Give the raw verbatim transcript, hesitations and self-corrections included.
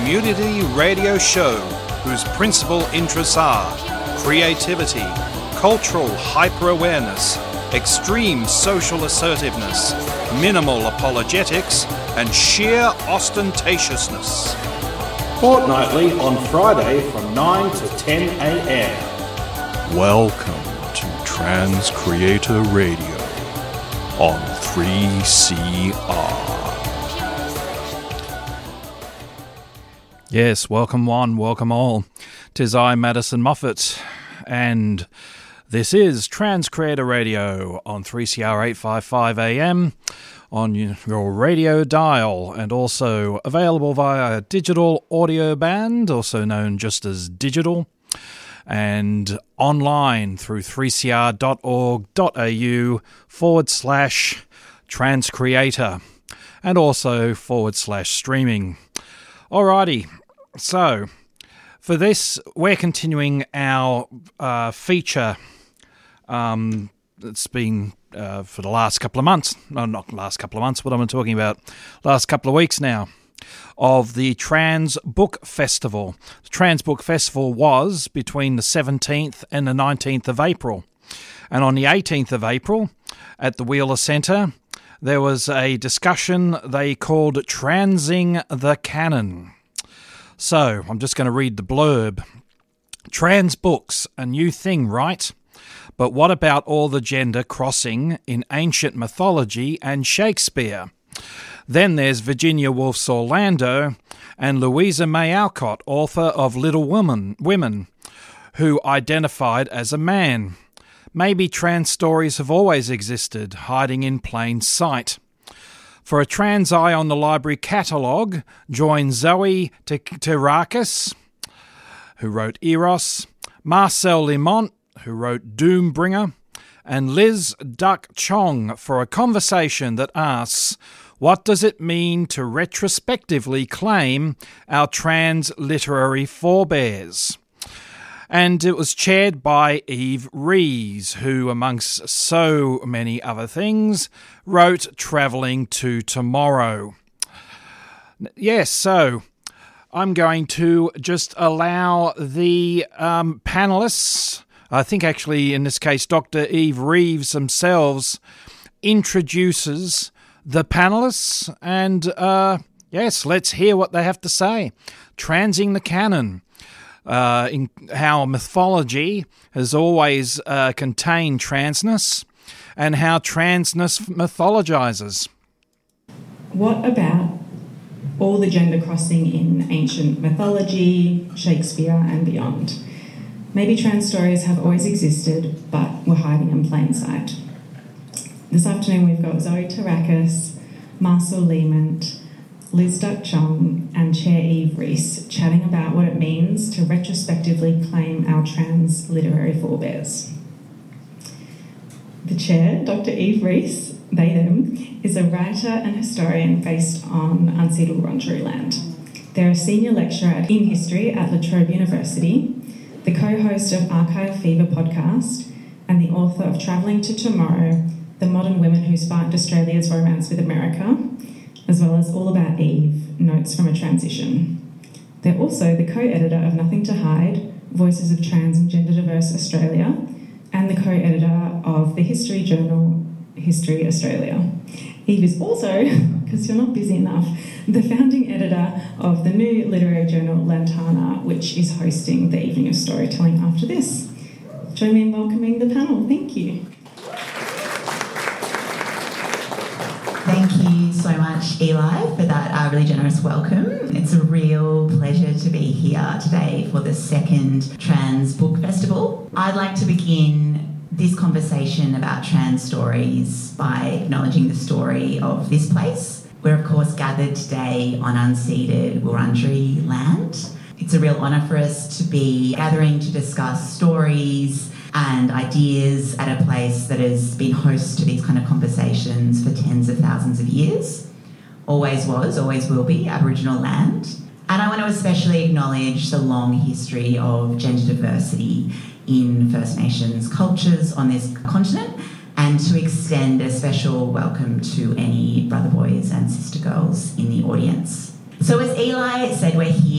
community radio show whose principal interests are creativity, cultural hyper-awareness, extreme social assertiveness, minimal apologetics, and sheer ostentatiousness. Fortnightly on Friday from nine to ten a.m. Welcome to Trans Creator Radio on three C R. Yes, welcome one, welcome all. 'Tis I, Madison Moffat, and this is Trans Creator Radio on three C R eight fifty-five A M on your radio dial, and also available via digital audio band, also known just as digital, and online through three c r dot org dot a u forward slash transcreator, and also forward slash streaming. Alrighty, so for this, we're continuing our uh, feature. Um, it's been uh, for the last couple of months, no, not last couple of months, what am I talking about? Last couple of weeks now, of the Trans Book Festival. The Trans Book Festival was between the seventeenth and the nineteenth of April. And on the eighteenth of April, at the Wheeler Centre, there was a discussion they called Transing the Canon. So, I'm just going to read the blurb. Trans books, a new thing, right? But what about all the gender crossing in ancient mythology and Shakespeare? Then there's Virginia Woolf's Orlando and Louisa May Alcott, author of Little Women, Women, who identified as a man. Maybe trans stories have always existed, hiding in plain sight. For a trans eye on the library catalogue, join Zoe Terakis, who wrote Eros, Marcel Limont, who wrote Doombringer, and Liz Duck Chong for a conversation that asks, what does it mean to retrospectively claim our trans literary forebears? And it was chaired by Eve Rees, who, amongst so many other things, wrote Travelling to Tomorrow. Yes, so I'm going to just allow the um, panellists, I think actually in this case Doctor Eve Reeves themselves, introduces the panellists, and uh, yes, let's hear what they have to say. Transing the canon. Uh, in how mythology has always uh, contained transness, and how transness mythologizes. What about all the gender crossing in ancient mythology, Shakespeare and beyond? Maybe trans stories have always existed, but were hiding in plain sight. This afternoon we've got Zoe Terakis, Marcel Limont, Liz Duck Chong and Chair Eve Rees chatting about what it means to retrospectively claim our trans literary forebears. The chair, Doctor Eve Rees, they them, is a writer and historian based on unceded Wurundjeri land. They're a senior lecturer in history at La Trobe University, the co-host of Archive Fever podcast, and the author of Travelling to Tomorrow, The Modern Women Who Sparked Australia's Romance with America, as well as All About Eve, Notes from a Transition. They're also the co-editor of Nothing to Hide, Voices of Trans and Gender Diverse Australia, and the co-editor of the history journal History Australia. Eve is also, because you're not busy enough, the founding editor of the new literary journal Lantana, which is hosting the Evening of Storytelling after this. Join me in welcoming the panel. Thank you. Thank you so much, Eli, for that uh, really generous welcome. It's a real pleasure to be here today for the second Trans Book Festival. I'd like to begin this conversation about trans stories by acknowledging the story of this place. We're, of course, gathered today on unceded Wurundjeri land. It's a real honour for us to be gathering to discuss stories and ideas at a place that has been host to these kind of conversations for tens of thousands of years. Always was, always will be Aboriginal land. And I want to especially acknowledge the long history of gender diversity in First Nations cultures on this continent, and to extend a special welcome to any brother boys and sister girls in the audience. So as Eli said, we're here